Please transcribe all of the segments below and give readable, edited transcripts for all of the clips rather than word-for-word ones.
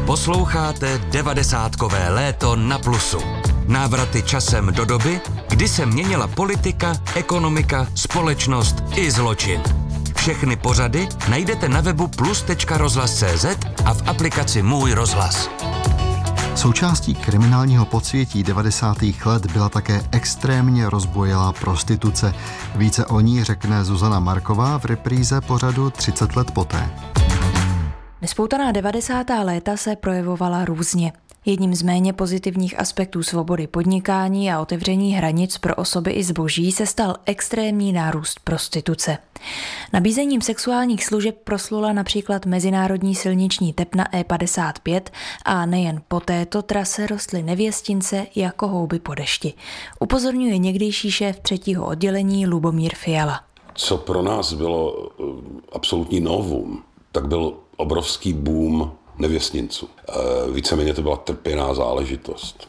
Posloucháte 90kové léto na Plusu. Návraty časem do doby, kdy se měnila politika, ekonomika, společnost i zločin. Všechny pořady najdete na webu plus.rozhlas.cz a v aplikaci Můj rozhlas. Součástí kriminálního podsvětí 90. let byla také extrémně rozbojelá prostituce. Více o ní řekne Zuzana Marková v repríze pořadu 30 let poté. Nespoutaná 90. léta se projevovala různě. Jedním z méně pozitivních aspektů svobody podnikání a otevření hranic pro osoby i zboží se stal extrémní nárůst prostituce. Nabízením sexuálních služeb proslula například mezinárodní silniční tepna E55 a nejen po této trase rostly nevěstince jako houby po dešti. Upozorňuje někdejší šéf 3. oddělení Lubomír Fiala. Co pro nás bylo absolutní novum, tak byl obrovský boom nevěstninců. Víceméně to byla trpěná záležitost.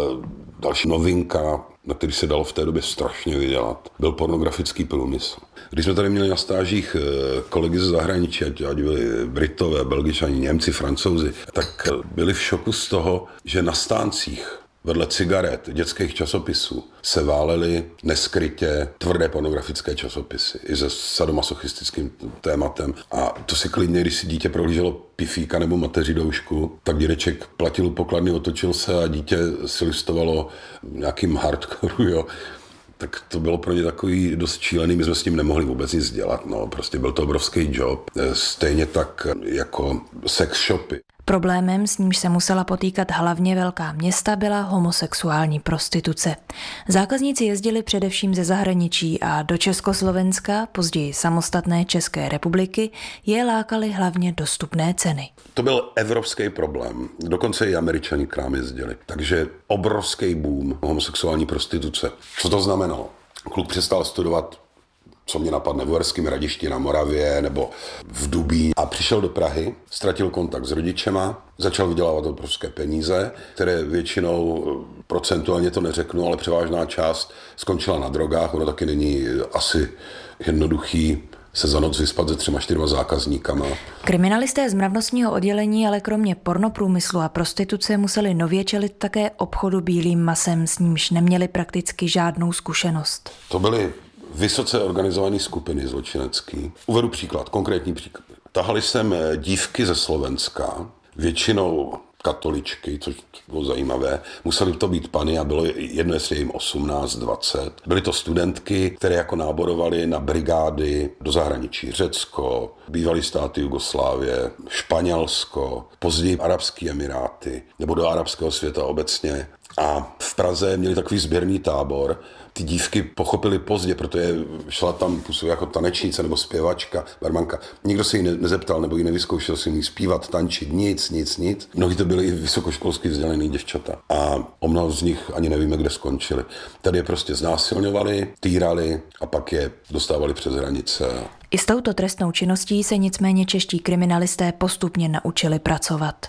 Další novinka, na který se dalo v té době strašně vydělat, byl pornografický průmysl. Když jsme tady měli na stážích kolegy ze zahraničí, ať byli Britové, Belgičani, Němci, Francouzi, tak byli v šoku z toho, že na stáncích vedle cigaret, dětských časopisů se válely neskrytě tvrdé pornografické časopisy i se sadomasochistickým tématem. A to si klidně, když si dítě prohlíželo pifíka nebo mateřidoušku, tak dědeček platil u pokladny, otočil se a dítě si listovalo nějakým hardcoreu, jo. Tak to bylo pro ně takový dost šílený, my jsme s tím nemohli vůbec nic dělat, no, prostě byl to obrovský job. Stejně tak jako sex shopy. Problémem, s nímž se musela potýkat hlavně velká města, byla homosexuální prostituce. Zákazníci jezdili především ze zahraničí a do Československa, později samostatné České republiky, je lákaly hlavně dostupné ceny. To byl evropský problém, dokonce i Američani k nám jezdili. Takže obrovský boom homosexuální prostituce. Co to znamenalo? Kluk přestal studovat, co mě napadne, v Uherském Hradišti na Moravě nebo v Dubí. A přišel do Prahy, ztratil kontakt s rodičema, začal vydělávat obrovské peníze, které většinou, procentuálně to neřeknu, ale převážná část skončila na drogách. Ono taky není asi jednoduchý se za noc vyspat se 3-4 zákazníkama. Kriminalisté z mravnostního oddělení ale kromě pornoprůmyslu a prostituce museli nově čelit také obchodu bílým masem, s nímž neměli prakticky žádnou zkušenost. To byly vysoce organizované skupiny zločinecký. Uvedu příklad, konkrétní příklad. Tahali sem dívky ze Slovenska, většinou katoličky, což bylo zajímavé. Museli to být pany a bylo jedno, jestli jim 18, 20. Byly to studentky, které jako náborovaly na brigády do zahraničí. Řecko, bývalý státy Jugoslávie, Španělsko, později Arabské Emiráty, nebo do arabského světa obecně. A v Praze měli takový sběrný tábor. Ty dívky pochopily pozdě, protože šla tam působit jako tanečnice nebo zpěvačka, barmanka. Nikdo se jí nezeptal nebo jí nevyzkoušel si jí zpívat, tančit, nic. Mnohdy to byly i vysokoškolsky vzdělaný děvčata. A o mnoho z nich ani nevíme, kde skončili. Tady je prostě znásilňovali, týrali a pak je dostávali přes hranice. I s touto trestnou činností se nicméně čeští kriminalisté postupně naučili pracovat.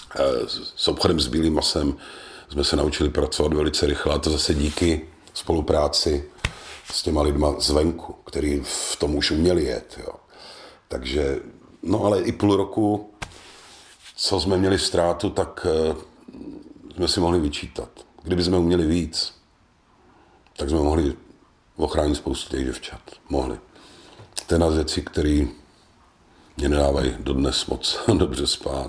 S obchodem s bílým masem jsme se naučili pracovat velice rychle a to zase díky spolupráci s těma lidma zvenku, který v tom už uměli jet. Jo. Takže, no ale i půl roku, co jsme měli ztrátu, tak jsme si mohli vyčítat. Kdyby jsme uměli víc, tak jsme mohli ochránit spoustu těch děvčat. Mohli. To je na věci, které mě nedávají dodnes moc dobře spát.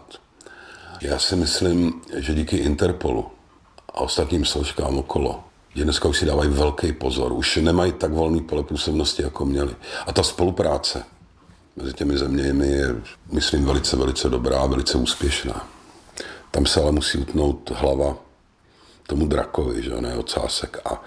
Já si myslím, že díky Interpolu a ostatním složkám okolo, že dneska už si dávají velký pozor, už nemají tak volný pole působnosti, jako měli. A ta spolupráce mezi těmi zeměmi je, myslím, velice, velice dobrá a velice úspěšná. Tam se ale musí utnout hlava tomu drakovi, že ne ocásek. A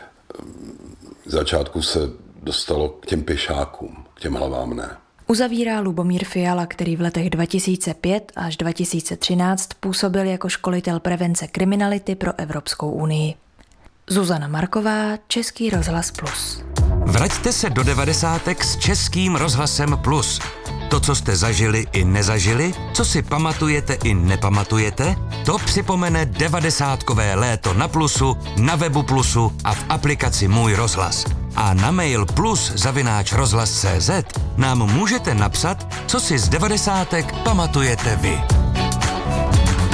v začátku se dostalo k těm pěšákům, k těm hlavám ne. Uzavírá Lubomír Fiala, který v letech 2005 až 2013 působil jako školitel prevence kriminality pro Evropskou unii. Zuzana Marková, Český rozhlas Plus. Vraťte se do 90. s Českým rozhlasem Plus. To, co jste zažili i nezažili, co si pamatujete i nepamatujete, to připomene 90kové léto na Plusu, na webu Plusu a v aplikaci Můj rozhlas. A na mail plus@rozhlas.cz nám můžete napsat, co si z 90 pamatujete vy.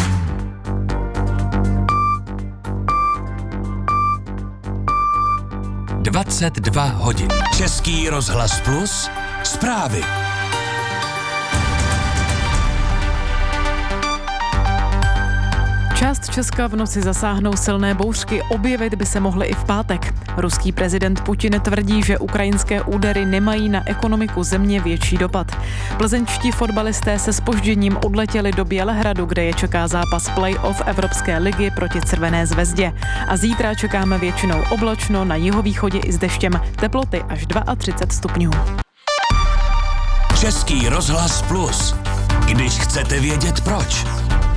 22 hodin. Český rozhlas Plus, zprávy. Část Česka v noci zasáhnou silné bouřky, objevit by se mohly i v pátek. Ruský prezident Putin tvrdí, že ukrajinské údery nemají na ekonomiku země větší dopad. Plzeňští fotbalisté se zpožděním odletěli do Bělehradu, kde je čeká zápas play-off Evropské ligy proti Crvené zvezdě. A zítra čekáme většinou oblačno, na jihovýchodě i s deštěm, teploty až 32 stupňů. Český rozhlas Plus. Když chcete vědět proč.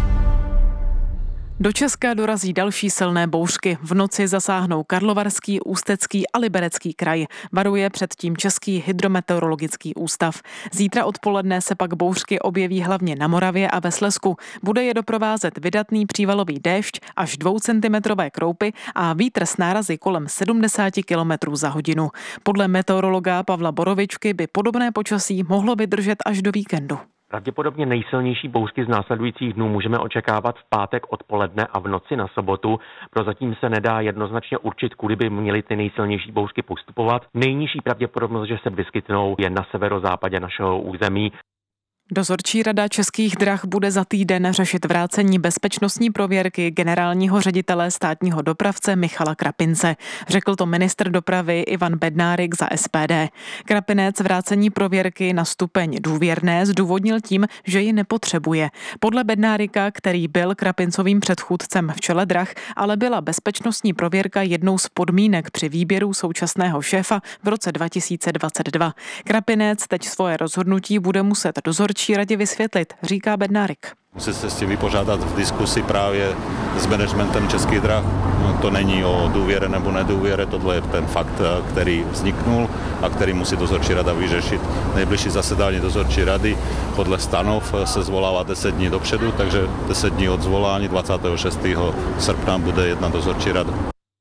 Do Česka dorazí další silné bouřky. V noci zasáhnou Karlovarský, Ústecký a Liberecký kraj. Varuje před tím Český hydrometeorologický ústav. Zítra odpoledne se pak bouřky objeví hlavně na Moravě a ve Slezsku. Bude je doprovázet vydatný přívalový déšť až 2centimetrové kroupy a vítr s nárazy kolem 70 km za hodinu. Podle meteorologa Pavla Borovičky by podobné počasí mohlo vydržet až do víkendu. Pravděpodobně nejsilnější bouřky z následujících dnů můžeme očekávat v pátek odpoledne a v noci na sobotu. Prozatím se nedá jednoznačně určit, kudy by měly ty nejsilnější bouřky postupovat. Nejnižší pravděpodobnost, že se vyskytnou, je na severozápadě našeho území. Dozorčí rada Českých drah bude za týden řešit vrácení bezpečnostní prověrky generálního ředitele státního dopravce Michala Krapince. Řekl to ministr dopravy Ivan Bednárik za SPD. Krapinec vrácení prověrky na stupeň důvěrné zdůvodnil tím, že ji nepotřebuje. Podle Bednárika, který byl Krapincovým předchůdcem v čele drah, ale byla bezpečnostní prověrka jednou z podmínek při výběru současného šéfa v roce 2022. Krapinec teď svoje rozhodnutí bude muset dozorčí radě vysvětlit, říká Bednárik. Musí se s tím vypořádat v diskusi právě s managementem Českých drah. To není o důvěře nebo nedůvěře, tohle je ten fakt, který vzniknul a který musí dozorčí rada vyřešit. Nejbližší zasedání dozorčí rady podle stanov se zvolává 10 dní dopředu, takže 10 dní od zvolání 26. srpna bude jedna dozorčí rada.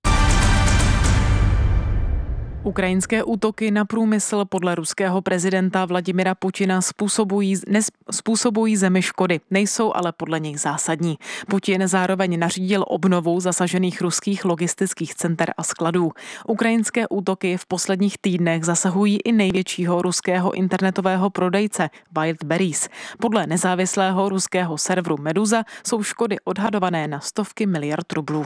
Ukrajinské útoky na průmysl podle ruského prezidenta Vladimira Putina způsobují zemi škody, nejsou ale podle něj zásadní. Putin zároveň nařídil obnovu zasažených ruských logistických center a skladů. Ukrajinské útoky v posledních týdnech zasahují i největšího ruského internetového prodejce Wildberries. Podle nezávislého ruského serveru Meduza jsou škody odhadované na stovky miliard rublů.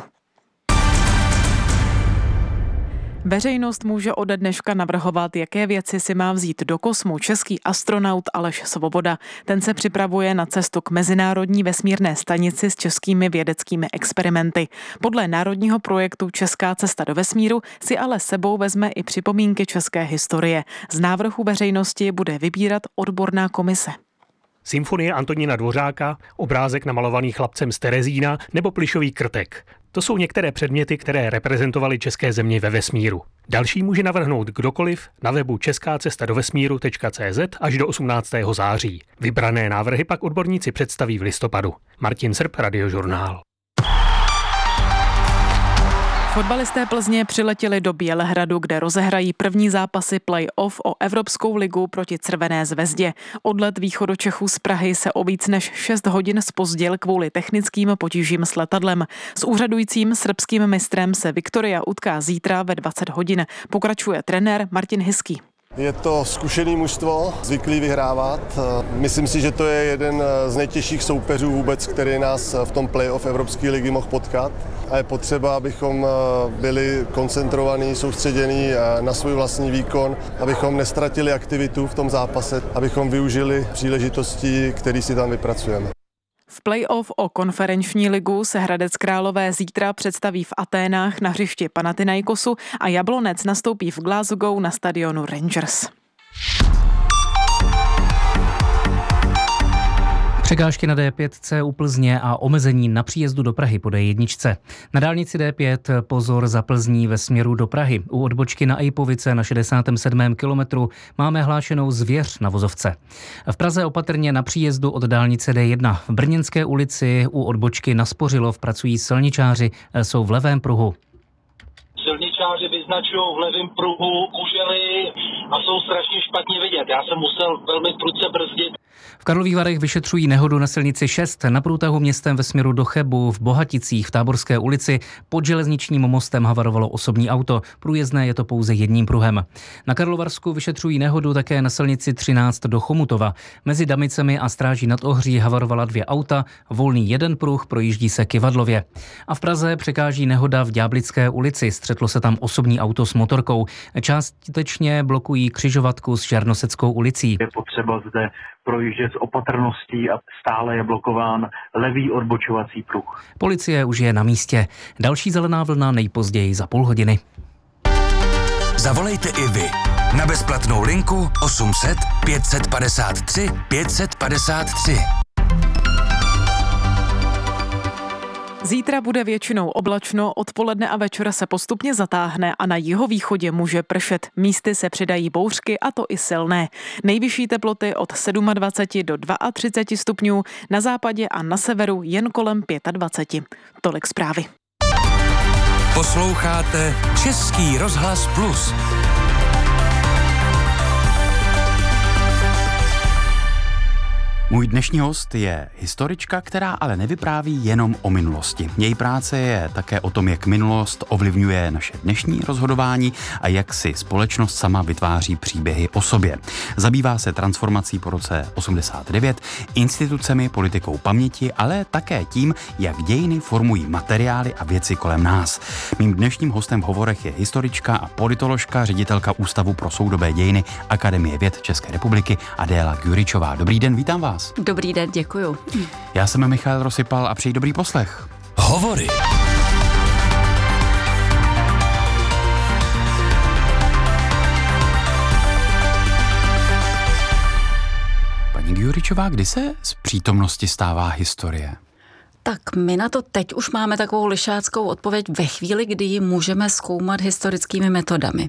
Veřejnost může ode dneška navrhovat, jaké věci si má vzít do kosmu český astronaut Aleš Svoboda. Ten se připravuje na cestu k mezinárodní vesmírné stanici s českými vědeckými experimenty. Podle národního projektu Česká cesta do vesmíru si ale sebou vezme i připomínky české historie. Z návrhu veřejnosti bude vybírat odborná komise. Symfonie Antonína Dvořáka, obrázek namalovaný chlapcem z Terezína nebo plyšový krtek. To jsou některé předměty, které reprezentovaly české země ve vesmíru. Další může navrhnout kdokoliv na webu českácestadovesmíru.cz až do 18. září. Vybrané návrhy pak odborníci představí v listopadu. Martin Srb, Radiožurnál. Fotbalisté Plzně přiletěli do Bělehradu, kde rozehrají první zápasy play-off o Evropskou ligu proti Crvené zvezdě. Odlet východočechů z Prahy se o víc než 6 hodin zpozdil kvůli technickým potížím s letadlem. S úřadujícím srbským mistrem se Viktoria utká zítra ve 20 hodin. Pokračuje trenér Martin Hiský. Je to zkušený mužstvo, zvyklý vyhrávat. Myslím si, že to je jeden z nejtěžších soupeřů vůbec, který nás v tom play-off Evropské ligy mohl potkat. A je potřeba, abychom byli koncentrovaní, soustředění na svůj vlastní výkon, abychom nestratili aktivitu v tom zápase, abychom využili příležitosti, které si tam vypracujeme. V play-off o konferenční ligu se Hradec Králové zítra představí v Aténách na hřišti Panathinaikosu a Jablonec nastoupí v Glasgow na stadionu Rangers. Překážky na D5 u Plzně a omezení na příjezdu do Prahy po D1. Na dálnici D5 pozor za Plzní ve směru do Prahy. U odbočky na Ejpovice na 67. kilometru máme hlášenou zvěř na vozovce. V Praze opatrně na příjezdu od dálnice D1. V Brněnské ulici u odbočky na Spořilov pracují silničáři, jsou v levém pruhu. Silničáři vyznačují v levém pruhu kužely a jsou strašně špatně vidět. Já jsem musel velmi prudce brzdit. V Karlových Varech vyšetřují nehodu na silnici 6 na průtahu městem ve směru do Chebu v Bohaticích v Táborské ulici. Pod železničním mostem havarovalo osobní auto. Průjezdné je to pouze jedním pruhem. Na Karlovarsku vyšetřují nehodu také na silnici 13 do Chomutova. Mezi Damicemi a Stráží nad Ohří havarovala 2 auta, volný jeden pruh, projíždí se Kyvadlově. A v Praze překáží nehoda v Ďáblické ulici. Střetlo se tam osobní auto s motorkou. Částečně blokují křižovatku s Žarnoseckou ulicí. Je potřeba zde projíždět s opatrností a stále je blokován levý odbočovací pruh. Policie už je na místě. Další zelená vlna nejpozději za půl hodiny. Zavolejte i vy na bezplatnou linku 800 553 553. Zítra bude většinou oblačno, odpoledne a večera se postupně zatáhne a na jihovýchodě může pršet. Místy se přidají bouřky, a to i silné. Nejvyšší teploty od 27 do 32 stupňů, na západě a na severu jen kolem 25. Tolik zprávy. Posloucháte Český rozhlas Plus. Můj dnešní host je historička, která ale nevypráví jenom o minulosti. Její práce je také o tom, jak minulost ovlivňuje naše dnešní rozhodování a jak si společnost sama vytváří příběhy o sobě. Zabývá se transformací po roce 89, institucemi, politikou paměti, ale také tím, jak dějiny formují materiály a věci kolem nás. Mým dnešním hostem v hovorech je historička a politoložka, ředitelka Ústavu pro soudobé dějiny Akademie věd České republiky Adéla Gyuričová. Dobrý den, vítám vás. Dobrý den, děkuju. Já jsem Michal Rosypal a přeji dobrý poslech. Hovory. Paní Gyuričová, kdy se z přítomnosti stává historie? Tak my na to teď už máme takovou lišáckou odpověď ve chvíli, kdy ji můžeme zkoumat historickými metodami.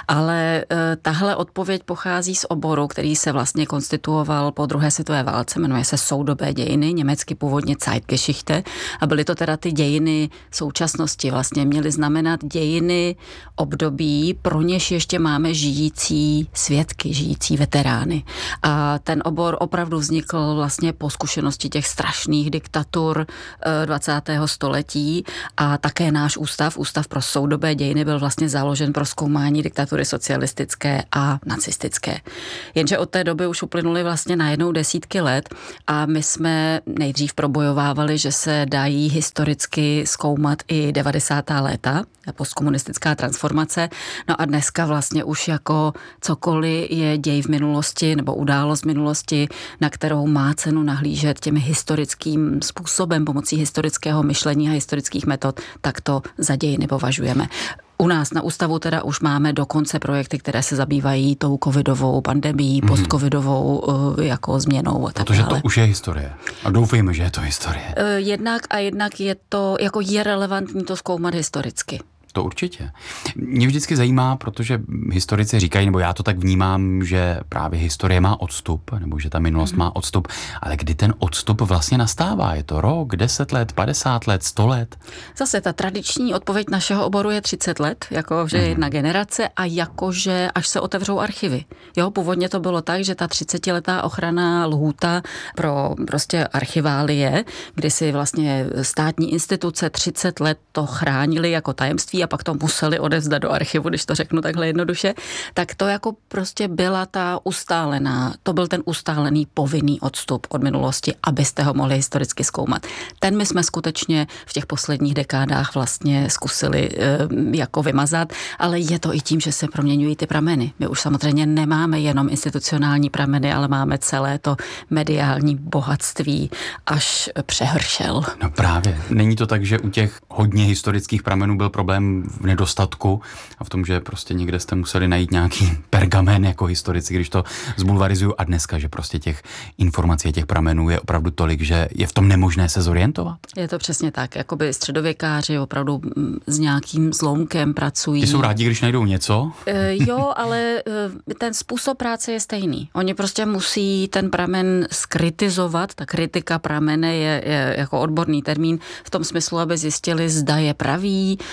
Ale tahle odpověď pochází z oboru, který se vlastně konstituoval po druhé světové válce, jmenuje se soudobé dějiny, německy původně Zeitgeschichte, a byly to teda ty dějiny současnosti, vlastně měly znamenat dějiny období, pro něž ještě máme žijící svědky, žijící veterány. A ten obor opravdu vznikl vlastně po zkušenosti těch strašných diktatur 20. století a také náš Ústav pro soudobé dějiny byl vlastně založen pro zkoumání diktatury socialistické a nacistické. Jenže od té doby už uplynuly vlastně najednou desítky let a my jsme nejdřív probojovávali, že se dají historicky zkoumat i 90. léta, postkomunistická transformace. No a dneska vlastně už jako cokoliv je děj v minulosti nebo událost v minulosti, na kterou má cenu nahlížet těmi historickým způsobem, pomocí historického myšlení a historických metod, tak to za dějiny považujeme. U nás na ústavu teda už máme dokonce projekty, které se zabývají tou covidovou pandemií, postcovidovou jako změnou a tak Protože dále. to už je historie. A doufejme, že je to historie. Jednak je to, jako je relevantní to zkoumat historicky. To určitě. Mě vždycky zajímá, protože historici říkají, nebo já to tak vnímám, že právě historie má odstup, nebo že ta minulost má odstup, ale kdy ten odstup vlastně nastává? Je to rok, 10 let, 50 let, 100 let? Zase ta tradiční odpověď našeho oboru je 30 let, jakože jedna generace a jakože až se otevřou archivy. Jo, původně to bylo tak, že ta 30letá ochranná lhůta pro prostě archiválie, kdy si vlastně státní instituce 30 let to chránili jako tajemství a pak to museli odevzdat do archivu, když to řeknu takhle jednoduše, tak to jako prostě byla ta ustálená, to byl ten ustálený povinný odstup od minulosti, abyste ho mohli historicky zkoumat. Ten my jsme skutečně v těch posledních dekádách vlastně zkusili jako vymazat, ale je to i tím, že se proměňují ty prameny. My už samozřejmě nemáme jenom institucionální prameny, ale máme celé to mediální bohatství až přehršel. No právě. Není to tak, že u těch hodně historických pramenů byl problém v nedostatku a v tom, že prostě někde jste museli najít nějaký pergamen jako historici, když to zbulvarizuju, a dneska, že prostě těch informací a těch pramenů je opravdu tolik, že je v tom nemožné se zorientovat? Je to přesně tak, jakoby středověkáři opravdu s nějakým zlomkem pracují. Ti jsou rádi, když najdou něco? Jo, ale ten způsob práce je stejný. Oni prostě musí ten pramen skritizovat, ta kritika pramene je jako odborný termín v tom smyslu, aby zjistili, zda je pravý, kde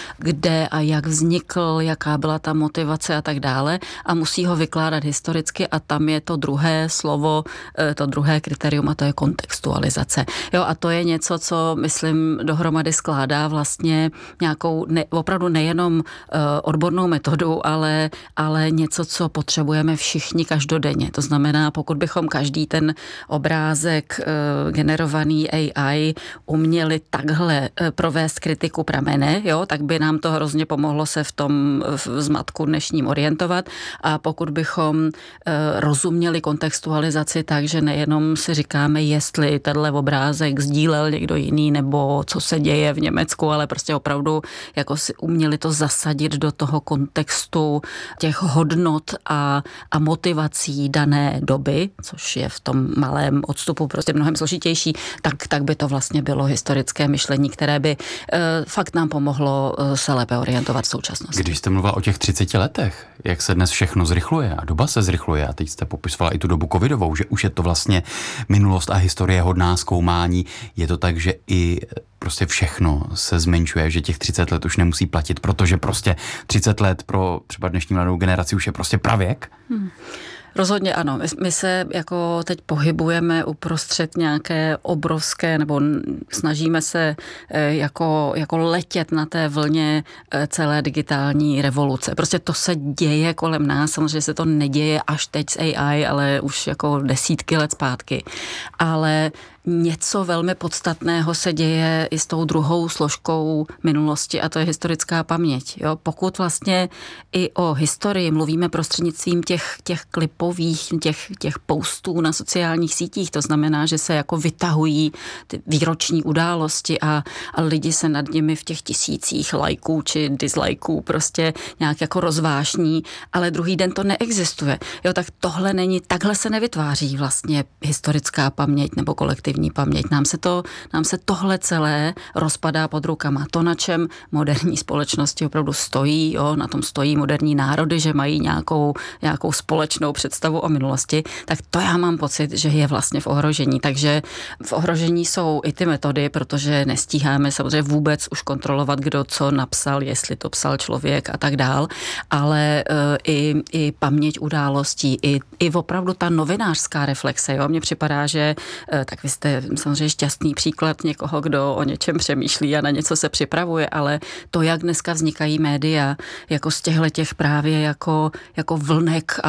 jde a jak vznikl, jaká byla ta motivace a tak dále a musí ho vykládat historicky a tam je to druhé slovo, to druhé kritérium a to je kontextualizace. Jo, a to je něco, co myslím dohromady skládá vlastně nějakou opravdu nejenom odbornou metodu, ale něco, co potřebujeme všichni každodenně. To znamená, pokud bychom každý ten obrázek generovaný AI uměli takhle provést kritiku pramene, jo, tak by nám to hrozně pomohlo se v tom zmatku dnešním orientovat. A pokud bychom rozuměli kontextualizaci tak, že nejenom si říkáme, jestli tenhle obrázek sdílel někdo jiný nebo co se děje v Německu, ale prostě opravdu jako si uměli to zasadit do toho kontextu těch hodnot a motivací dané doby, což je v tom malém odstupu prostě mnohem složitější, tak by to vlastně bylo historické myšlení, které by fakt nám pomohlo se lépe orientovat v současnosti. Když jste mluvila o těch 30 letech, jak se dnes všechno zrychluje a doba se zrychluje a teď jste popisovala i tu dobu covidovou, že už je to vlastně minulost a historie hodná zkoumání, je to tak, že i prostě všechno se zmenšuje, že těch 30 let už nemusí platit, protože prostě 30 let pro třeba dnešní mladou generaci už je prostě pravěk? Rozhodně ano. My se jako teď pohybujeme uprostřed nějaké obrovské, nebo snažíme se jako letět na té vlně celé digitální revoluce. Prostě to se děje kolem nás, samozřejmě se to neděje až teď s AI, ale už jako desítky let zpátky. Ale něco velmi podstatného se děje i s tou druhou složkou minulosti a to je historická paměť. Jo? Pokud vlastně i o historii mluvíme prostřednictvím těch klipových, těch postů na sociálních sítích, to znamená, že se jako vytahují ty výroční události a lidi se nad nimi v těch tisících lajků či dislajků prostě nějak jako rozvášní, ale druhý den to neexistuje. Jo, tak tohle není, takhle se nevytváří vlastně historická paměť nebo kolektivní paměť. Nám se tohle celé rozpadá pod rukama. To, na čem moderní společnosti opravdu stojí, jo, na tom stojí moderní národy, že mají nějakou společnou představu o minulosti, tak to já mám pocit, že je vlastně v ohrožení. Takže v ohrožení jsou i ty metody, protože nestíháme samozřejmě vůbec už kontrolovat, kdo co napsal, jestli to psal člověk a tak dál, ale i paměť událostí, i opravdu ta novinářská reflexe. Jo. Mně připadá, že tak vy jste samozřejmě šťastný příklad někoho, kdo o něčem přemýšlí a na něco se připravuje, ale to, jak dneska vznikají média, jako z těch právě jako vlnek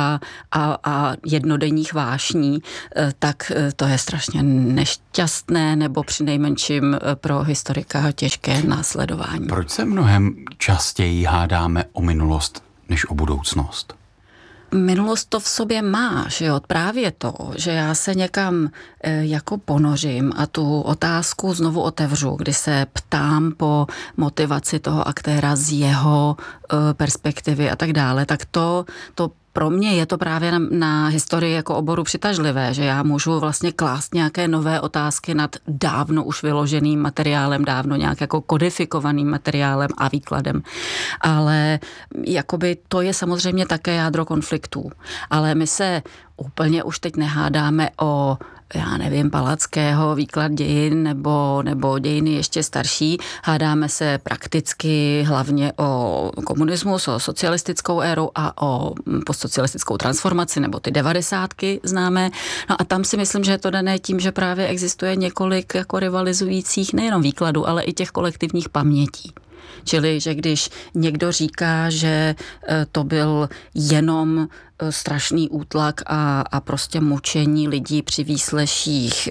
a jednodenních vášní, tak to je strašně nešťastné nebo přinejmenším pro historika těžké následování. Proč se mnohem častěji hádáme o minulost než o budoucnost? Minulost to v sobě má, že jo, právě to, že já se někam jako ponořím a tu otázku znovu otevřu, kdy se ptám po motivaci toho aktéra z jeho perspektivy a tak dále, tak to pro mě je to právě na historii jako oboru přitažlivé, že já můžu vlastně klást nějaké nové otázky nad dávno už vyloženým materiálem, dávno nějak jako kodifikovaným materiálem a výkladem. Ale jakoby to je samozřejmě také jádro konfliktů. Ale my se úplně už teď nehádáme o, já nevím, Palackého výklad dějin nebo dějiny ještě starší. Hádáme se prakticky hlavně o komunismus, o socialistickou éru a o postsocialistickou transformaci, nebo ty 90. známe. No a tam si myslím, že je to dané tím, že právě existuje několik jako rivalizujících nejenom výkladů, ale i těch kolektivních pamětí. Čili, že když někdo říká, že to byl jenom strašný útlak a prostě mučení lidí při výsleších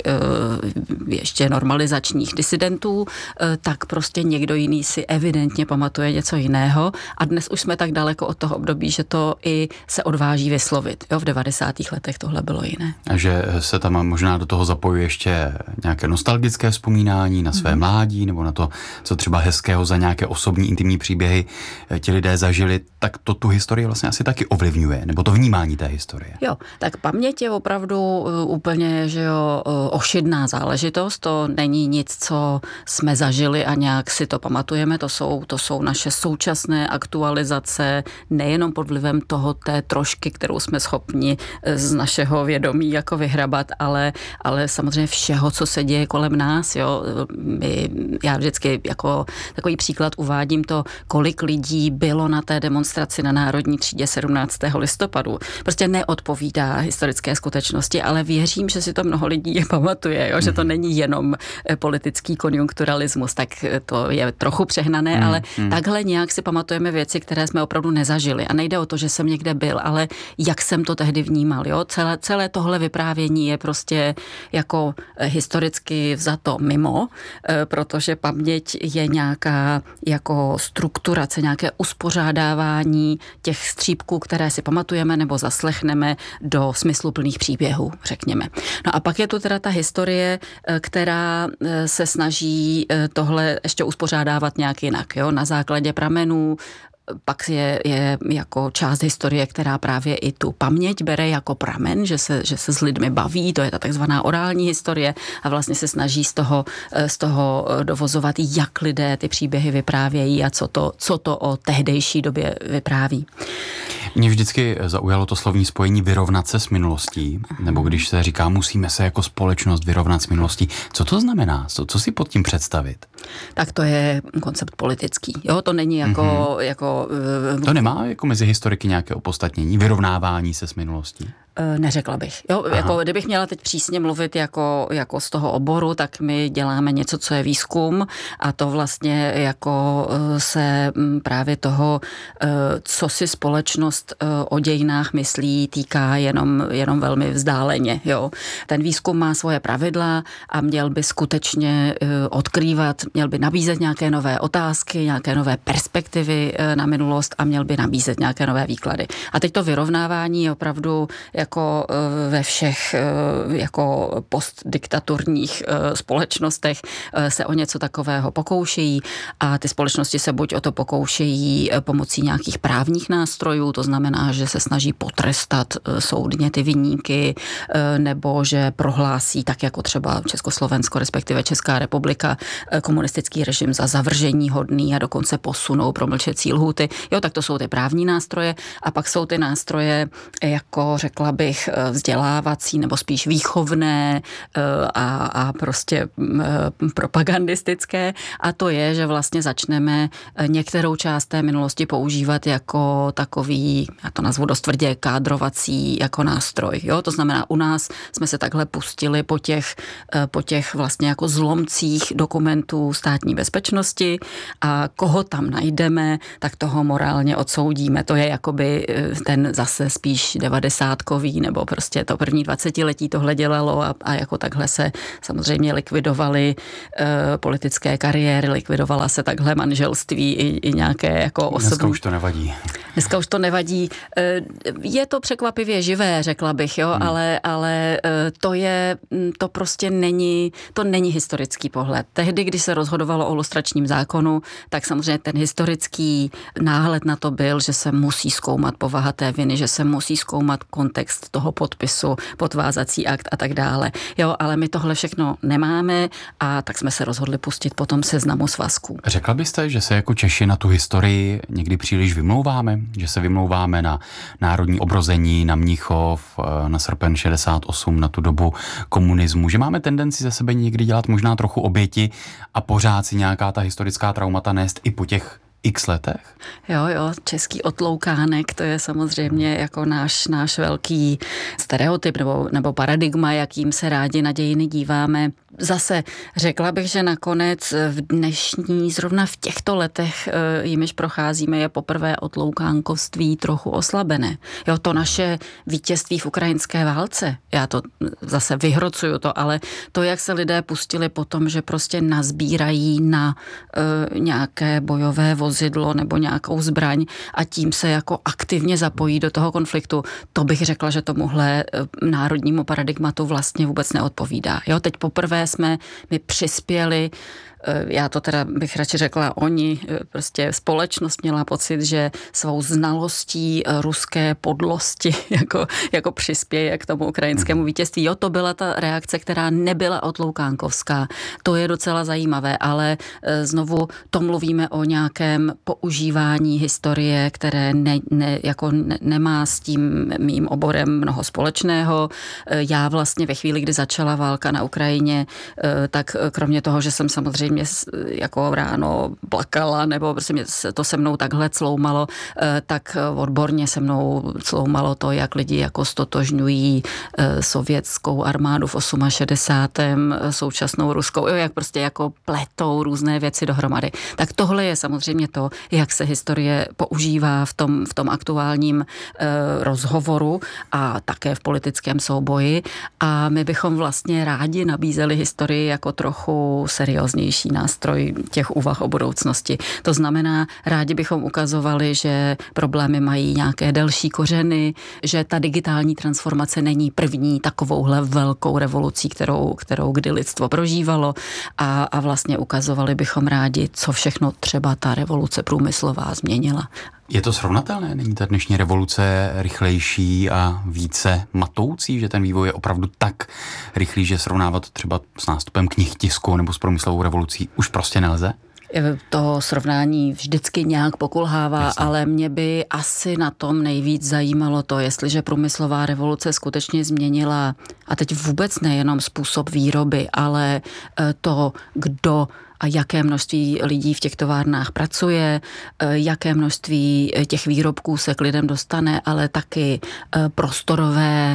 ještě normalizačních disidentů, tak prostě někdo jiný si evidentně pamatuje něco jiného a dnes už jsme tak daleko od toho období, že to i se odváží vyslovit. Jo, v 90. letech tohle bylo jiné. A že se tam možná do toho zapojuje ještě nějaké nostalgické vzpomínání na své mládí nebo na to, co třeba hezkého za nějaké osobní intimní příběhy ti lidé zažili, tak to tu historii vlastně asi taky ovlivňuje, nebo to vnímání té historie. Jo, tak paměť je opravdu úplně, že jo, ošidná záležitost, to není nic, co jsme zažili a nějak si to pamatujeme, to jsou naše současné aktualizace, nejenom pod vlivem toho té trošky, kterou jsme schopni z našeho vědomí jako vyhrabat, ale samozřejmě všeho, co se děje kolem nás, jo. Já vždycky jako takový příklad uvádím to, kolik lidí bylo na té demonstraci na Národní třídě 17. listopadu. Prostě neodpovídá historické skutečnosti, ale věřím, že si to mnoho lidí pamatuje, jo? Že to není jenom politický konjunkturalismus, tak to je trochu přehnané, ale takhle nějak si pamatujeme věci, které jsme opravdu nezažili. A nejde o to, že jsem někde byl, ale jak jsem to tehdy vnímal. Jo? Celé tohle vyprávění je prostě jako historicky vzato mimo, protože paměť je nějaká jako strukturace, nějaké uspořádávání těch střípků, které si pamatujeme nebo zaslechneme do smysluplných příběhů, řekněme. No a pak je tu teda ta historie, která se snaží tohle ještě uspořádávat nějak jinak, jo? Na základě pramenů. Pak je jako část historie, která právě i tu paměť bere jako pramen, že se s lidmi baví, to je ta takzvaná orální historie a vlastně se snaží z toho dovozovat, jak lidé ty příběhy vyprávějí a co to o tehdejší době vypráví. Mě vždycky zaujalo to slovní spojení vyrovnat se s minulostí, nebo když se říká, musíme se jako společnost vyrovnat s minulostí. Co to znamená? Co si pod tím představit? Tak to je koncept politický. Jo, to není jako to nemá jako mezi historiky nějaké opodstatnění, vyrovnávání se s minulostí? Neřekla bych. Jo, jako kdybych měla teď přísně mluvit jako z toho oboru, tak my děláme něco, co je výzkum a to vlastně jako se právě toho, co si společnost o dějinách myslí, týká jenom velmi vzdáleně. Jo. Ten výzkum má svoje pravidla a měl by skutečně odkrývat, měl by nabízet nějaké nové otázky, nějaké nové perspektivy na minulost a měl by nabízet nějaké nové výklady. A teď to vyrovnávání je opravdu jako ve všech jako postdiktaturních společnostech se o něco takového pokoušejí a ty společnosti se buď o to pokoušejí pomocí nějakých právních nástrojů, to znamená, že se snaží potrestat soudně ty viníky, nebo že prohlásí, tak jako třeba Československo, respektive Česká republika, komunistický režim za zavržení hodný a dokonce posunou promlčecí lhůty. Jo, tak to jsou ty právní nástroje a pak jsou ty nástroje, jako řekla bych, vzdělávací nebo spíš výchovné a prostě propagandistické a to je, že vlastně začneme některou část té minulosti používat jako takový, já to nazvu dost tvrdě, kádrovací jako nástroj. Jo? To znamená, u nás jsme se takhle pustili po těch vlastně jako zlomcích dokumentů státní bezpečnosti a koho tam najdeme, tak toho morálně odsoudíme. To je jakoby ten zase spíš 90kový nebo prostě to první 20letí tohle dělalo a jako takhle se samozřejmě likvidovaly politické kariéry, likvidovala se takhle manželství i nějaké jako osobní. Dneska už to nevadí. Dneska už to nevadí. Je to překvapivě živé, řekla bych, jo, ale to prostě není historický pohled. Tehdy, když se rozhodovalo o lustračním zákonu, tak samozřejmě ten historický náhled na to byl, že se musí zkoumat povaha té viny, že se musí zkoumat kontext toho podpisu, podvázací akt a tak dále. Jo, ale my tohle všechno nemáme a tak jsme se rozhodli pustit po tom seznamu svazků. Řekla byste, že se jako Češi na tu historii někdy příliš vymlouváme? Že se vymlouváme na národní obrození, na Mnichov, na srpen 68, na tu dobu komunismu, že máme tendenci ze sebe někdy dělat možná trochu oběti a pořád si nějaká ta historická traumata nést i po těch x letech? Jo, český otloukánek, to je samozřejmě jako náš velký stereotyp nebo paradigma, jakým se rádi na dějiny díváme. Zase řekla bych, že nakonec zrovna v těchto letech, jimiž procházíme, je poprvé otloukánkovství trochu oslabené. Jo, to naše vítězství v ukrajinské válce, já to zase vyhrocuju to, ale to, jak se lidé pustili po tom, že prostě nazbírají na nějaké bojové vozidlo nebo nějakou zbraň a tím se jako aktivně zapojí do toho konfliktu, to bych řekla, že tomuhle národnímu paradigmatu vlastně vůbec neodpovídá. Jo, teď poprvé jsme my přispěli já to teda bych radši řekla, oni, prostě společnost měla pocit, že svou znalostí ruské podlosti jako přispěje k tomu ukrajinskému vítězství. Jo, to byla ta reakce, která nebyla otloukánkovská. To je docela zajímavé, ale znovu to mluvíme o nějakém používání historie, které nemá s tím mým oborem mnoho společného. Já vlastně ve chvíli, kdy začala válka na Ukrajině, tak kromě toho, že jsem samozřejmě jako ráno plakala, nebo prostě to se mnou takhle cloumalo, tak odborně se mnou cloumalo to, jak lidi jako stotožňují sovětskou armádu v 68. současnou ruskou, jak prostě jako pletou různé věci dohromady. Tak tohle je samozřejmě to, jak se historie používá v tom aktuálním rozhovoru a také v politickém souboji. A my bychom vlastně rádi nabízeli historii jako trochu serióznější nástroj těch úvah o budoucnosti. To znamená, rádi bychom ukazovali, že problémy mají nějaké delší kořeny, že ta digitální transformace není první takovouhle velkou revolucí, kterou kdy lidstvo prožívalo a vlastně ukazovali bychom rádi, co všechno třeba ta revoluce průmyslová změnila. Je to srovnatelné? Není ta dnešní revoluce rychlejší a více matoucí, že ten vývoj je opravdu tak rychlý, že srovnávat třeba s nástupem knihtisku nebo s průmyslovou revolucí už prostě nelze? To srovnání vždycky nějak pokulhává, jasně. Ale mě by asi na tom nejvíc zajímalo to, jestliže průmyslová revoluce skutečně změnila, a teď vůbec nejenom způsob výroby, ale to, kdo a jaké množství lidí v těch továrnách pracuje, jaké množství těch výrobků se k lidem dostane, ale taky prostorové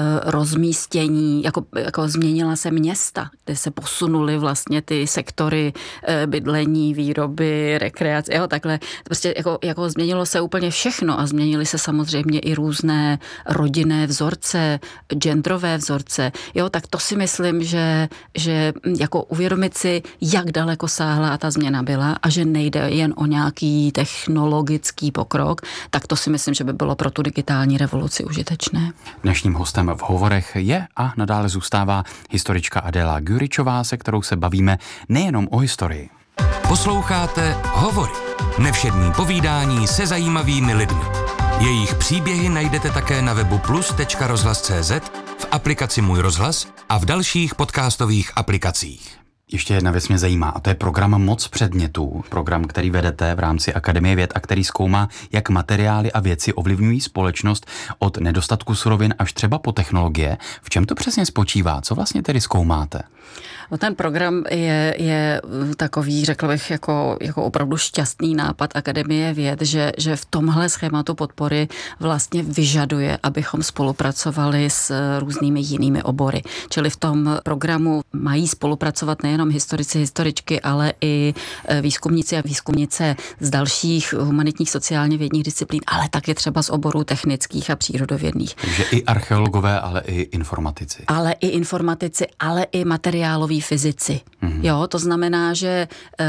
rozmístění, jako změnila se města, kde se posunuly vlastně ty sektory bydlení, výroby, rekreace, takhle. Prostě jako změnilo se úplně všechno a změnily se samozřejmě i různé rodinné vzorce, genderové vzorce. Tak to si myslím, že jako uvědomit si, jak daleko sáhlá ta změna byla a že nejde jen o nějaký technologický pokrok, tak to si myslím, že by bylo pro tu digitální revoluci užitečné. Dnešním hostem v hovorech je a nadále zůstává historička Adéla Gyuričová, se kterou se bavíme nejenom o historii. Posloucháte Hovory. Nevšední povídání se zajímavými lidmi. Jejich příběhy najdete také na webu plus.rozhlas.cz, v aplikaci Můj rozhlas a v dalších podcastových aplikacích. Ještě jedna věc mě zajímá, a to je program Moc předmětů, program, který vedete v rámci Akademie věd a který zkoumá, jak materiály a věci ovlivňují společnost od nedostatku surovin až třeba po technologie. V čem to přesně spočívá? Co vlastně tedy zkoumáte? Ten program je takový, řekl bych, jako opravdu šťastný nápad Akademie věd, že v tomhle schématu podpory vlastně vyžaduje, abychom spolupracovali s různými jinými obory. Čili v tom programu mají spolupracovat nejenom historici, historičky, ale i výzkumníci a výzkumnice z dalších humanitních sociálně vědních disciplín, ale taky třeba z oborů technických a přírodovědných. Takže i archeologové, ale i informatici. Ale i informatici, ale i materiáloví fyzici. Jo, to znamená, že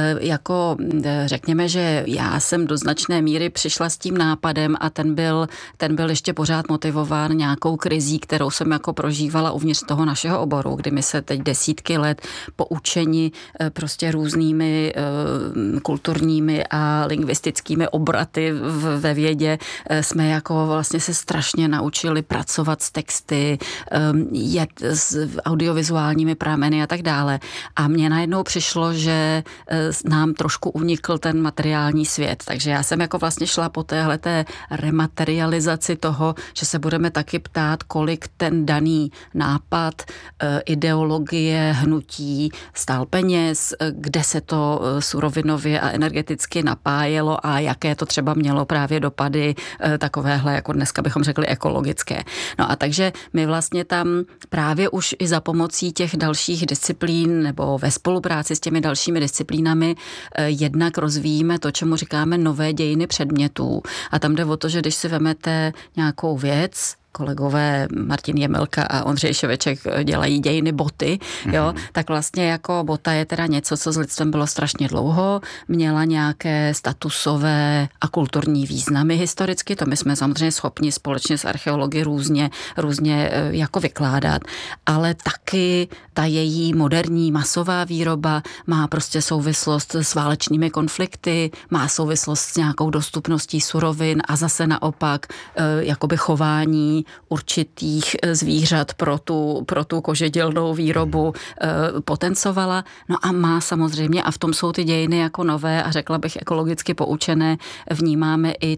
řekněme, že já jsem do značné míry přišla s tím nápadem a ten byl ještě pořád motivován nějakou krizí, kterou jsem jako prožívala uvnitř toho našeho oboru, kdy my se teď desítky let poučeni prostě různými kulturními a lingvistickými obraty ve vědě jsme jako vlastně se strašně naučili pracovat s texty, s audiovizuálními prameny a tak dále. A mně najednou přišlo, že nám trošku unikl ten materiální svět. Takže já jsem jako vlastně šla po téhleté rematerializaci toho, že se budeme taky ptát, kolik ten daný nápad, ideologie, hnutí stál peněz, kde se to surovinově a energeticky napájelo a jaké to třeba mělo právě dopady takovéhle, jako dneska bychom řekli, ekologické. No a takže my vlastně tam právě už i za pomocí těch dalších disciplín nebo ve spolupráci s těmi dalšími disciplínami jednak rozvíjíme to, čemu říkáme nové dějiny předmětů. A tam jde o to, že když si vemete nějakou věc, kolegové Martin Jemelka a Ondřej Ševeček dělají dějiny boty, jo, tak vlastně jako bota je teda něco, co s lidstvem bylo strašně dlouho, měla nějaké statusové a kulturní významy historicky, to my jsme samozřejmě schopni společně s archeology různě jako vykládat, ale taky ta její moderní masová výroba má prostě souvislost s válečnými konflikty, má souvislost s nějakou dostupností surovin a zase naopak jakoby chování určitých zvířat pro tu kožedělnou výrobu potencovala. No a má samozřejmě, a v tom jsou ty dějiny jako nové a řekla bych ekologicky poučené, vnímáme i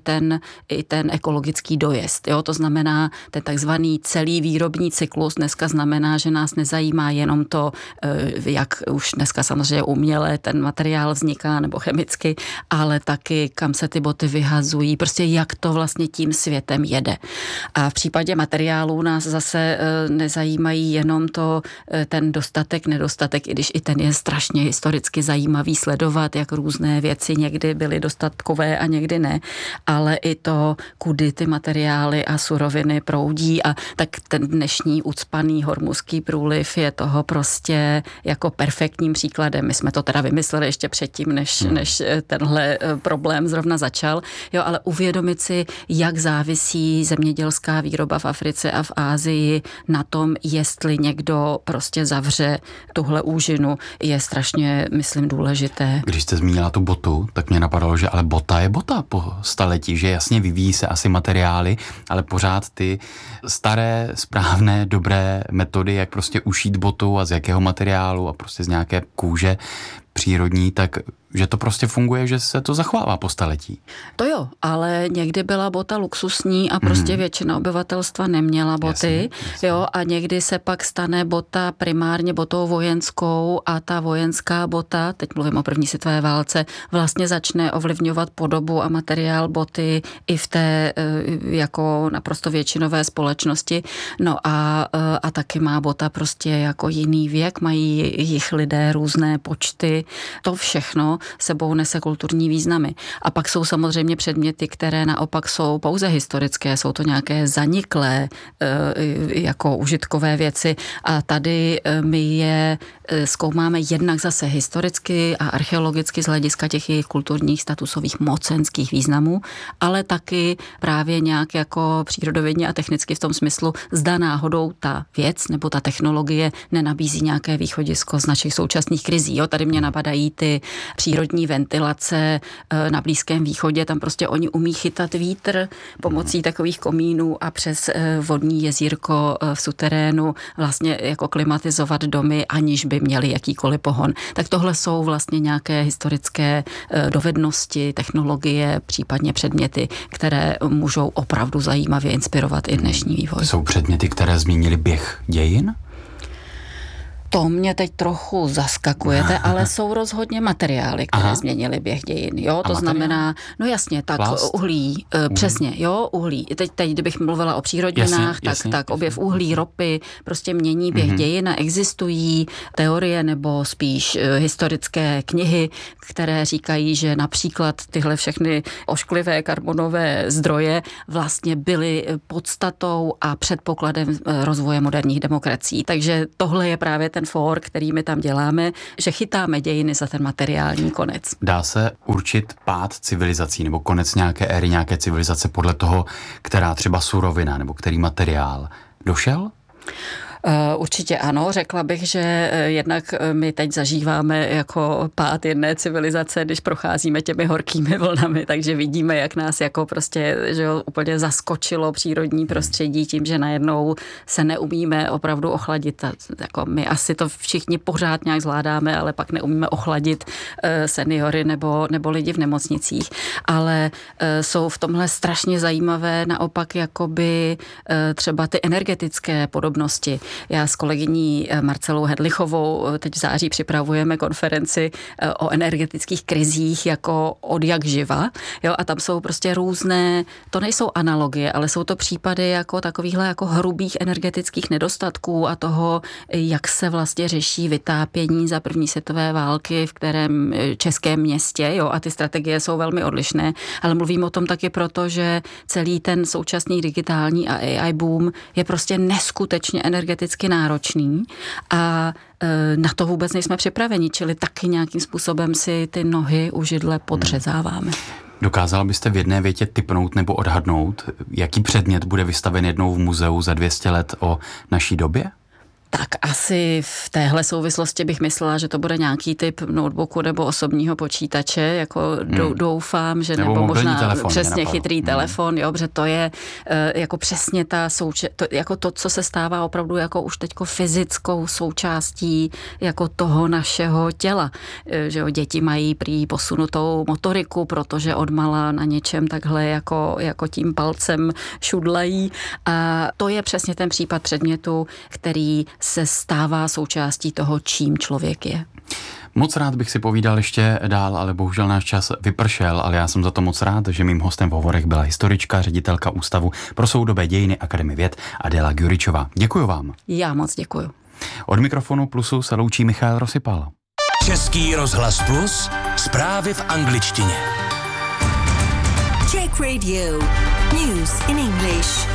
ten ekologický dojezd. Jo? To znamená, ten takzvaný celý výrobní cyklus dneska znamená, že nás nezajímá jenom to, jak už dneska samozřejmě uměle ten materiál vzniká nebo chemicky, ale taky kam se ty boty vyhazují, prostě jak to vlastně tím světem jede. A v případě materiálů nás zase nezajímají jenom ten dostatek, nedostatek, i když i ten je strašně historicky zajímavý sledovat, jak různé věci někdy byly dostatkové a někdy ne, ale i to, kudy ty materiály a suroviny proudí a tak ten dnešní ucpaný Hormuzský průliv je toho prostě jako perfektním příkladem. My jsme to teda vymysleli ještě předtím, než tenhle problém zrovna začal, jo, ale uvědomit si, jak závisí zemědělská výroba v Africe a v Asii na tom, jestli někdo prostě zavře tuhle úžinu, je strašně, myslím, důležité. Když jste zmínila tu botu, tak mě napadalo, že ale bota je bota po staletí, že jasně vyvíjí se asi materiály, ale pořád ty staré, správné, dobré metody, jak prostě ušít botu a z jakého materiálu a prostě z nějaké kůže přírodní, tak že to prostě funguje, že se to zachovává po staletí. To jo, ale někdy byla bota luxusní a prostě většina obyvatelstva neměla boty, jasně. Jo, a někdy se pak stane bota primárně botou vojenskou a ta vojenská bota, teď mluvím o první světové válce, vlastně začne ovlivňovat podobu a materiál boty i v té jako naprosto většinové společnosti. No a taky má bota prostě jako jiný věk, mají jich lidé různé počty, to všechno sebou nese kulturní významy. A pak jsou samozřejmě předměty, které naopak jsou pouze historické, jsou to nějaké zaniklé jako užitkové věci a tady my je zkoumáme jednak zase historicky a archeologicky z hlediska těch jejich kulturních statusových mocenských významů, ale taky právě nějak jako přírodovědně a technicky v tom smyslu, zda náhodou ta věc nebo ta technologie nenabízí nějaké východisko z našich současných krizí. Jo, tady mě napadají ty přírodní ventilace na Blízkém východě, tam prostě oni umí chytat vítr pomocí takových komínů a přes vodní jezírko v suterénu vlastně jako klimatizovat domy, aniž by měli jakýkoliv pohon. Tak tohle jsou vlastně nějaké historické dovednosti, technologie, případně předměty, které můžou opravdu zajímavě inspirovat i dnešní vývoj. Jsou předměty, které změnily běh dějin? To mě teď trochu zaskakujete, ale jsou rozhodně materiály, které změnily běh dějin. Jo, to znamená, no jasně, tak plast? Uhlí, přesně, jo, uhlí. Teď kdybych mluvila o přírodninách, tak objev uhlí, ropy prostě mění běh dějin a existují teorie nebo spíš historické knihy, které říkají, že například tyhle všechny ošklivé karbonové zdroje vlastně byly podstatou a předpokladem rozvoje moderních demokracií. Takže tohle je právě ten fór, který my tam děláme, že chytáme dějiny za ten materiální konec. Dá se určit pád civilizací nebo konec nějaké éry, nějaké civilizace podle toho, která třeba surovina nebo který materiál došel? Určitě ano, řekla bych, že jednak my teď zažíváme jako pád jedné civilizace, když procházíme těmi horkými vlnami, takže vidíme, jak nás jako prostě že úplně zaskočilo přírodní prostředí tím, že najednou se neumíme opravdu ochladit. Jako my asi to všichni pořád nějak zvládáme, ale pak neumíme ochladit seniory nebo lidi v nemocnicích. Ale jsou v tomhle strašně zajímavé naopak jakoby třeba ty energetické podobnosti. Já s kolegyní Marcelou Hedlichovou teď v září připravujeme konferenci o energetických krizích jako od jak živa. Jo, a tam jsou prostě různé, to nejsou analogie, ale jsou to případy jako takovýchhle jako hrubých energetických nedostatků a toho, jak se vlastně řeší vytápění za první světové války v kterém českém městě. Jo, a ty strategie jsou velmi odlišné, ale mluvím o tom taky proto, že celý ten současný digitální a AI boom je prostě neskutečně energeticky náročný a na to vůbec nejsme připraveni, čili taky nějakým způsobem si ty nohy u židle podřezáváme. Dokázala byste v jedné větě tipnout nebo odhadnout, jaký předmět bude vystaven jednou v muzeu za 200 let o naší době? Tak asi v téhle souvislosti bych myslela, že to bude nějaký typ notebooku nebo osobního počítače, jako doufám, že nebo možná telefon, přesně chytrý telefon, jo, protože to je jako přesně jako to, co se stává opravdu jako už teďko fyzickou součástí jako toho našeho těla. Že jo, děti mají prý posunutou motoriku, protože odmala na něčem takhle jako tím palcem šudlají a to je přesně ten případ předmětu, který se stává součástí toho, čím člověk je. Moc rád bych si povídal ještě dál, ale bohužel náš čas vypršel, ale já jsem za to moc rád, že mým hostem v hovorech byla historička, ředitelka Ústavu pro soudobé dějiny Akademie věd Adéla Gyuričová. Děkuju vám. Já moc děkuju. Od mikrofonu Plusu se loučí Michal Rosypal. Český rozhlas Plus, zprávy v angličtině. Czech Radio, news in English.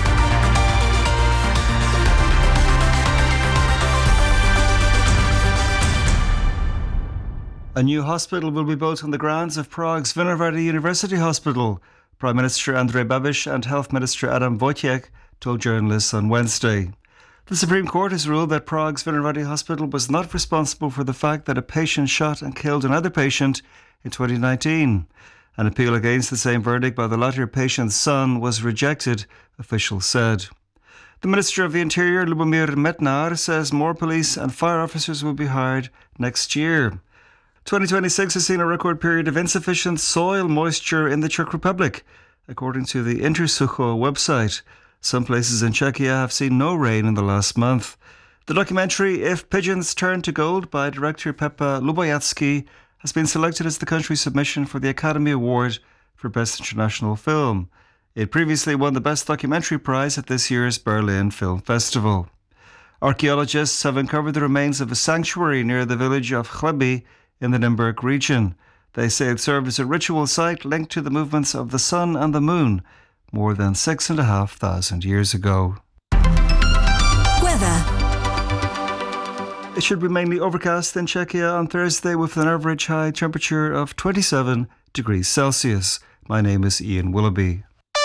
A new hospital will be built on the grounds of Prague's Vinohrady University Hospital, Prime Minister Andrej Babiš and Health Minister Adam Wojciech told journalists on Wednesday. The Supreme Court has ruled that Prague's Vinohrady Hospital was not responsible for the fact that a patient shot and killed another patient in 2019. An appeal against the same verdict by the latter patient's son was rejected, officials said. The Minister of the Interior, Lubomir Metnar, says more police and fire officers will be hired next year. 2026 has seen a record period of insufficient soil moisture in the Czech Republic, according to the Intersucho website. Some places in Czechia have seen no rain in the last month. The documentary If Pigeons Turn to Gold by director Pepa Lubojatsky has been selected as the country's submission for the Academy Award for Best International Film. It previously won the Best Documentary Prize at this year's Berlin Film Festival. Archaeologists have uncovered the remains of a sanctuary near the village of Chleby in the Nymburk region. They say it served as a ritual site linked to the movements of the sun and the moon more than 6,500 years ago. Weather. It should be mainly overcast in Czechia on Thursday with an average high temperature of 27 degrees Celsius. My name is Ian Willoughby.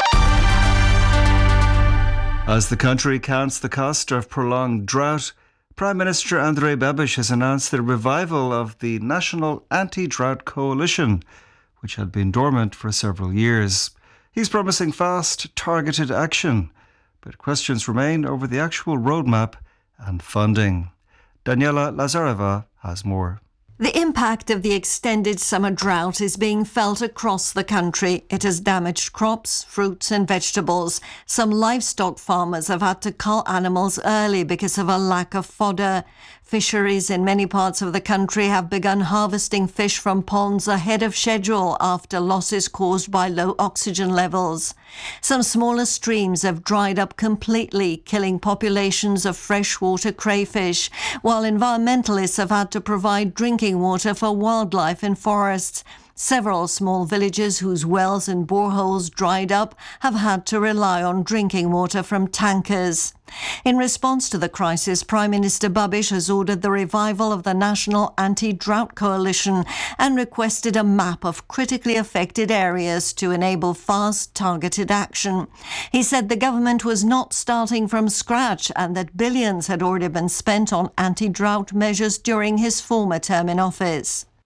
As the country counts the cost of prolonged drought, Prime Minister Andrej Babiš has announced the revival of the National Anti-Drought Coalition, which had been dormant for several years. He's promising fast, targeted action, but questions remain over the actual roadmap and funding. Daniela Lazareva has more. The impact of the extended summer drought is being felt across the country. It has damaged crops, fruits and vegetables. Some livestock farmers have had to cull animals early because of a lack of fodder. Fisheries in many parts of the country have begun harvesting fish from ponds ahead of schedule after losses caused by low oxygen levels. Some smaller streams have dried up completely, killing populations of freshwater crayfish, while environmentalists have had to provide drinking water for wildlife in forests. Several small villages whose wells and boreholes dried up have had to rely on drinking water from tankers. In response to the crisis, Prime Minister Babiš has ordered the revival of the National Anti-Drought Coalition and requested a map of critically affected areas to enable fast, targeted action. He said the government was not starting from scratch and that billions had already been spent on anti-drought measures during his former term in office.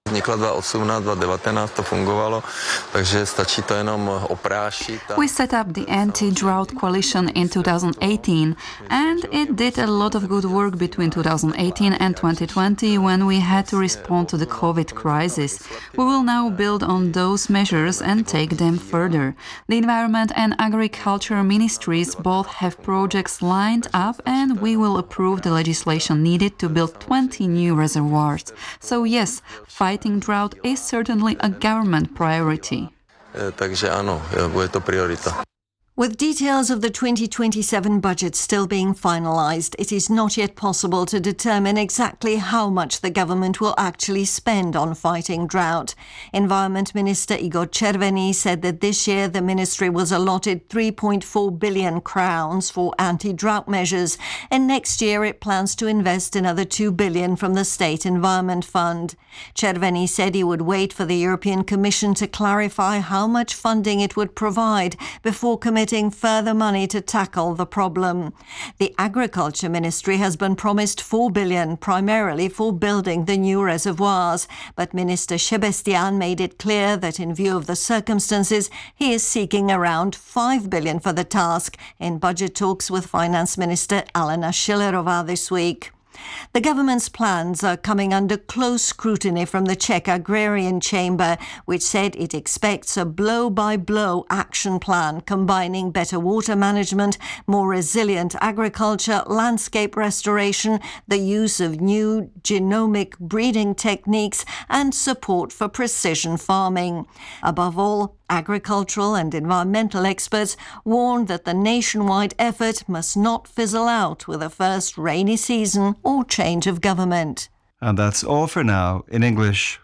Vznikla 2018, 2019 to fungovalo, takže stačí to jenom oprášit. We set up the Anti-Drought Coalition in 2018 and it did a lot of good work between 2018 and 2020 when we had to respond to the COVID crisis. We will now build on those measures and take them further. The Environment and Agriculture Ministries both have projects lined up and we will approve the legislation needed to build 20 new reservoirs. So yes, fighting drought is certainly a government priority. Takže ano, bude to priorita. With details of the 2027 budget still being finalised, it is not yet possible to determine exactly how much the government will actually spend on fighting drought. Environment Minister Igor Červený said that this year the ministry was allotted 3.4 billion crowns for anti-drought measures, and next year it plans to invest another 2 billion from the State Environment Fund. Červený said he would wait for the European Commission to clarify how much funding it would provide before committing further money to tackle the problem. The Agriculture Ministry has been promised 4 billion, primarily for building the new reservoirs, but Minister Šebestian made it clear that in view of the circumstances, he is seeking around 5 billion for the task in budget talks with Finance Minister Alena Schillerová this week. The government's plans are coming under close scrutiny from the Czech Agrarian Chamber, which said it expects a blow-by-blow action plan combining better water management, more resilient agriculture, landscape restoration, the use of new genomic breeding techniques and support for precision farming. Above all, agricultural and environmental experts warned that the nationwide effort must not fizzle out with a first rainy season or change of government. And that's all for now in English.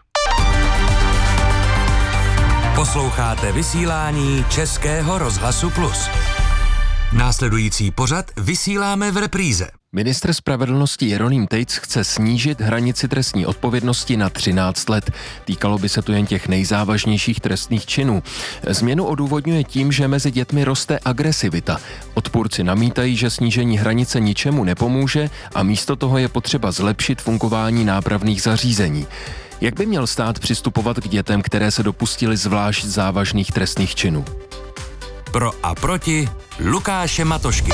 Posloucháte vysílání Českého rozhlasu Plus. Následující pořad vysíláme v repríze. Ministr spravedlnosti Jeroným Tejc chce snížit hranici trestní odpovědnosti na 13 let. Týkalo by se to jen těch nejzávažnějších trestných činů. Změnu odůvodňuje tím, že mezi dětmi roste agresivita. Odpůrci namítají, že snížení hranice ničemu nepomůže a místo toho je potřeba zlepšit fungování nápravných zařízení. Jak by měl stát přistupovat k dětem, které se dopustily zvlášť závažných trestných činů? Pro a proti Lukáše Matošky.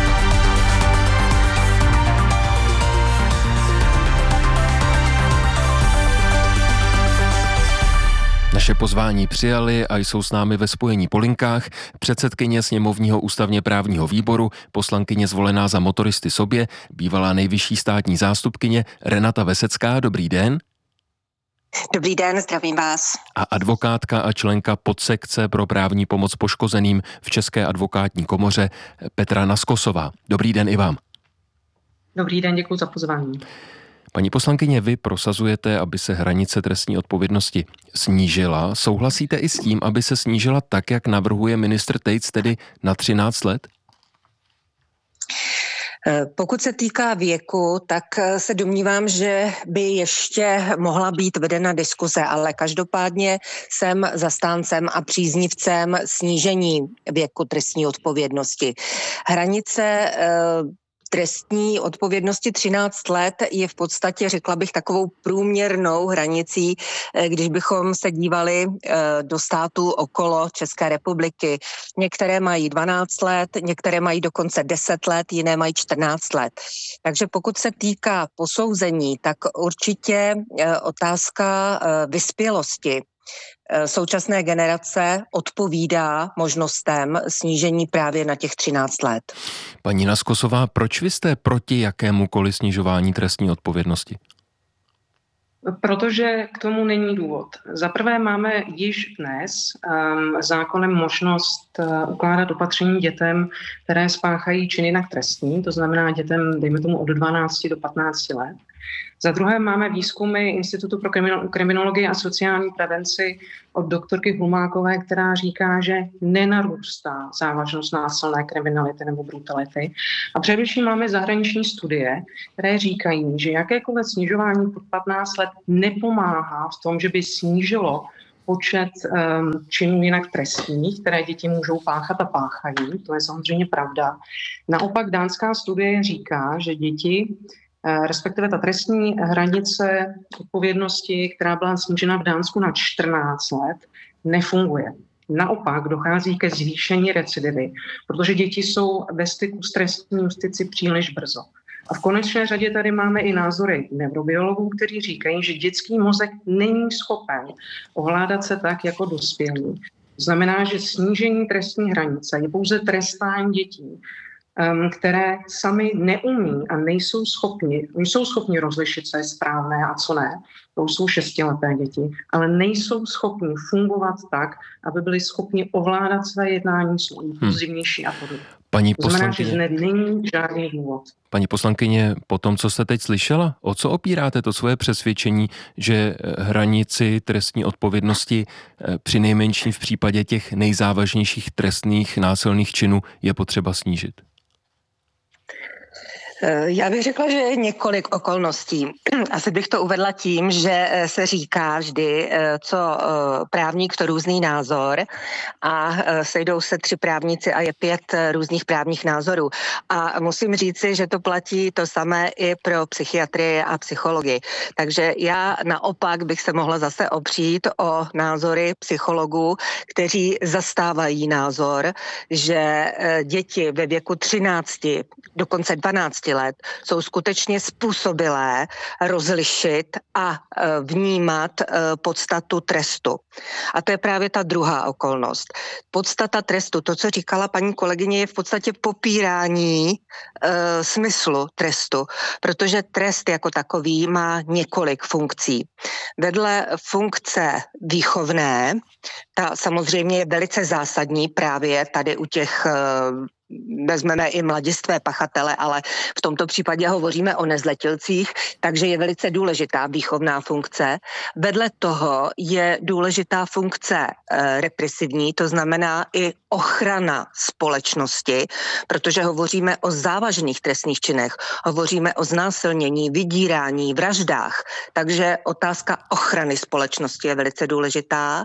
Naše pozvání přijali a jsou s námi ve spojení po linkách předsedkyně sněmovního ústavně právního výboru, poslankyně zvolená za Motoristy sobě, bývalá nejvyšší státní zástupkyně Renata Vesecká. Dobrý den. Dobrý den, zdravím vás. A advokátka a členka podsekce pro právní pomoc poškozeným v České advokátní komoře Petra Naskosová. Dobrý den i vám. Dobrý den, děkuji za pozvání. Paní poslankyně, vy prosazujete, aby se hranice trestní odpovědnosti snížila. Souhlasíte i s tím, aby se snížila tak, jak navrhuje ministr Tejc, tedy na 13 let? Pokud se týká věku, tak se domnívám, že by ještě mohla být vedena diskuse, ale každopádně jsem zastáncem a příznivcem snížení věku trestní odpovědnosti. Hranice trestní odpovědnosti 13 let je v podstatě, řekla bych, takovou průměrnou hranicí, když bychom se dívali do států okolo České republiky. Některé mají 12 let, některé mají dokonce 10 let, jiné mají 14 let. Takže pokud se týká posouzení, tak určitě otázka vyspělosti současné generace odpovídá možnostem snížení právě na těch 13 let. Paní Naskosová, proč vy jste proti jakémukoliv snižování trestní odpovědnosti? Protože k tomu není důvod. Za prvé máme již dnes zákonem možnost ukládat opatření dětem, které spáchají čin jinak trestní, to znamená dětem, dejme tomu, od 12 do 15 let. Za druhé máme výzkumy Institutu pro kriminologii a sociální prevenci od doktorky Hulmákové, která říká, že nenarůstá závažnost násilné kriminality nebo brutality. A především máme zahraniční studie, které říkají, že jakékoliv snižování pod 15 let nepomáhá v tom, že by snížilo počet činů jinak trestních, které děti můžou páchat a páchají. To je samozřejmě pravda. Naopak dánská studie říká, že děti respektive ta trestní hranice odpovědnosti, která byla snížena v Dánsku na 14 let, nefunguje. Naopak dochází ke zvýšení recidivy, protože děti jsou ve styku s trestní justici příliš brzo. A v konečné řadě tady máme i názory neurobiologů, kteří říkají, že dětský mozek není schopen ovládat se tak jako dospělý. To znamená, že snížení trestní hranice je pouze trestání dětí, které sami neumí a nejsou schopni rozlišit, co je správné a co ne. To jsou 6leté děti, ale nejsou schopni fungovat tak, aby byli schopni ovládat své jednání, jsou impulzivnější a podobně. To znamená, že není žádný důvod. Paní poslankyně, po tom, co jste teď slyšela, o co opíráte to svoje přesvědčení, že hranici trestní odpovědnosti přinejmenším v případě těch nejzávažnějších trestných násilných činů je potřeba snížit? Já bych řekla, že je několik okolností. Asi bych to uvedla tím, že se říká vždy, co právník, to různý názor a sejdou se 3 právníci a je 5 různých právních názorů. A musím říci, že to platí to samé i pro psychiatrii a psychologii. Takže já naopak bych se mohla zase opřít o názory psychologů, kteří zastávají názor, že děti ve věku 13, dokonce 12 let jsou skutečně způsobilé rozlišit a vnímat podstatu trestu. A to je právě ta druhá okolnost. Podstata trestu, to, co říkala paní kolegyně, je v podstatě popírání smyslu trestu, protože trest jako takový má několik funkcí. Vedle funkce výchovné, ta samozřejmě je velice zásadní právě tady u těch vezmeme i mladistvé pachatele, ale v tomto případě hovoříme o nezletilcích, takže je velice důležitá výchovná funkce. Vedle toho je důležitá funkce represivní, to znamená i ochrana společnosti, protože hovoříme o závažných trestných činech, hovoříme o znásilnění, vydírání, vraždách, takže otázka ochrany společnosti je velice důležitá.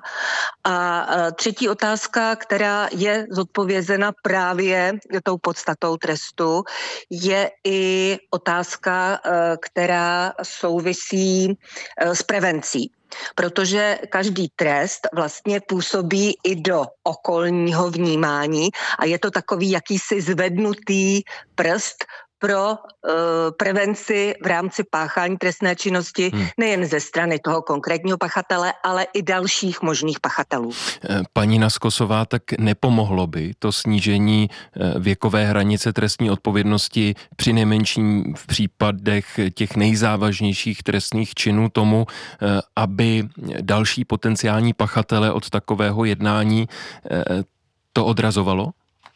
A třetí otázka, která je zodpovězena právě tou podstatou trestu, je i otázka, která souvisí s prevencí. Protože každý trest vlastně působí i do okolního vnímání a je to takový jakýsi zvednutý prst pro prevenci v rámci páchání trestné činnosti nejen ze strany toho konkrétního pachatele, ale i dalších možných pachatelů. Paní Naskosová, tak nepomohlo by to snížení věkové hranice trestní odpovědnosti přinejmenším v případech těch nejzávažnějších trestných činů tomu, aby další potenciální pachatele od takového jednání to odrazovalo?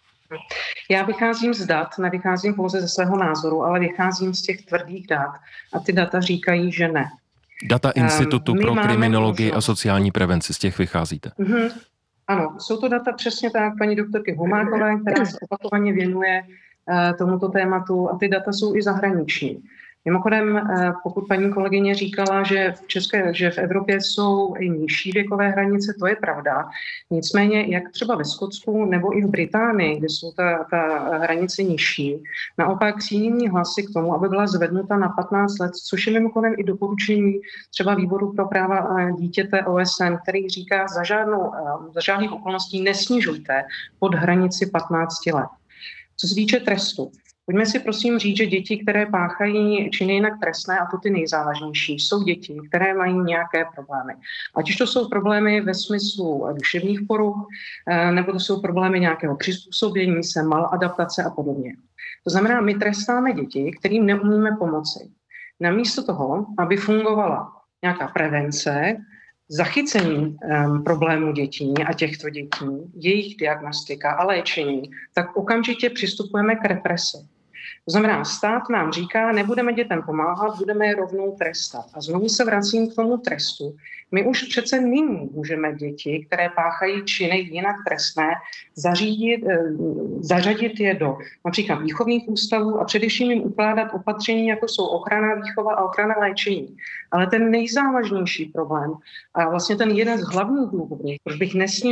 Já vycházím z dat, nevycházím pouze ze svého názoru, ale vycházím z těch tvrdých dat a ty data říkají, že ne. Data Institutu pro kriminologii a sociální prevenci, z těch vycházíte? Ano, jsou to data přesně tak paní doktorky Humákové, která se opakovaně věnuje tomuto tématu a ty data jsou i zahraniční. Mimochodem, pokud paní kolegyně říkala, že v Evropě jsou i nižší věkové hranice, to je pravda. Nicméně, jak třeba ve Skotsku nebo i v Británii, kde jsou ta hranice nižší, naopak síní hlasy k tomu, aby byla zvednuta na 15 let, což je mimochodem i doporučení třeba Výboru pro práva dítěte OSN, který říká, za žádných okolností nesnižujte pod hranici 15 let. Co se týče trestu, pojďme si prosím říct, že děti, které páchají činy jinak trestné, a to ty nejzávažnější, jsou děti, které mají nějaké problémy. Ať už to jsou problémy ve smyslu duševních poruch, nebo to jsou problémy nějakého přizpůsobení se, maladaptace a podobně. To znamená, my trestáme děti, kterým neumíme pomoci. Namísto toho, aby fungovala nějaká prevence, zachycení problémů dětí a těchto dětí, jejich diagnostika a léčení, tak okamžitě přistupujeme k represi. To znamená, stát nám říká, nebudeme dětem pomáhat, budeme je rovnou trestat. A znovu se vracím k tomu trestu. My už přece nyní můžeme děti, které páchají činy jinak trestné, zařadit je do například výchovných ústavů a především jim ukládat opatření, jako jsou ochranná výchova a ochranné léčení. Ale ten nejzávažnější problém a vlastně ten jeden z hlavních důvodů, proč bych nesnil